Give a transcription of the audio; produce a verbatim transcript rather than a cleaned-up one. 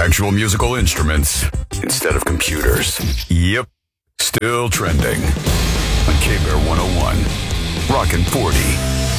Actual musical instruments instead of computers. Yep, still trending on K-Bear one oh one. Rockin' forty.